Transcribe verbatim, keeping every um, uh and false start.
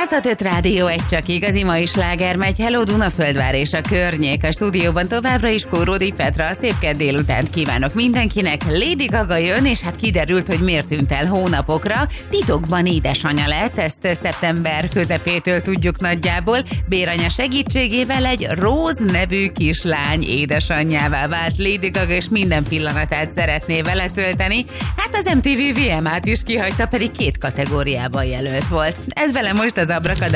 nyolcvanöt Rádió egy csak igazi mai sláger megy. Hello Dunaföldvár és a környék. A stúdióban továbbra is Kóródi Petra. Szép kedd délutánt kívánok mindenkinek. Lady Gaga jön, és hát kiderült, hogy miért tűnt el hónapokra. Titokban édesanyja lett, ezt szeptember közepétől tudjuk nagyjából. Béranya segítségével egy Rose nevű kislány édesanyjává vált Lady Gaga, és minden pillanatát szeretné vele tölteni. Hát az em té vé vé em á-t is kihagyta, pedig két kategóriában jelölt volt. Ez velem most az Abrakadabra.